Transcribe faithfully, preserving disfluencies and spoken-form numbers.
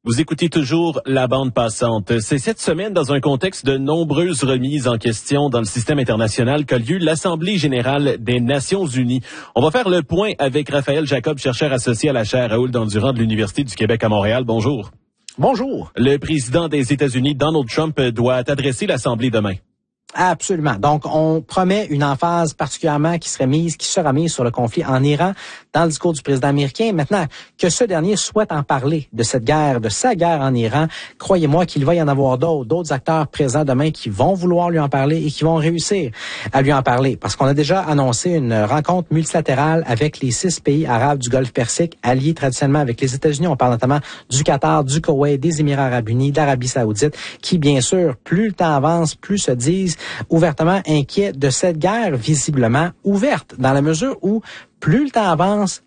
Vous écoutez toujours la bande passante. C'est cette semaine, dans un contexte de nombreuses remises en question dans le système international, qu'a lieu l'Assemblée générale des Nations unies. On va faire le point avec Raphaël Jacob, chercheur associé à la chaire Raoul Dandurand de l'Université du Québec à Montréal. Bonjour. Bonjour. Le président des États-Unis, Donald Trump, doit adresser l'Assemblée demain. Absolument. Donc, on promet une emphase particulièrement qui serait mise, qui sera mise sur le conflit en Iran dans le discours du président américain. Maintenant, que ce dernier souhaite en parler de cette guerre, de sa guerre en Iran, croyez-moi qu'il va y en avoir d'autres, d'autres acteurs présents demain qui vont vouloir lui en parler et qui vont réussir à lui en parler. Parce qu'on a déjà annoncé une rencontre multilatérale avec les six pays arabes du Golfe Persique, alliés traditionnellement avec les États-Unis. On parle notamment du Qatar, du Koweït, des Émirats arabes unis, d'Arabie saoudite, qui, bien sûr, plus le temps avance, plus se disent ouvertement inquiets de cette guerre visiblement ouverte, dans la mesure où plus le temps avance,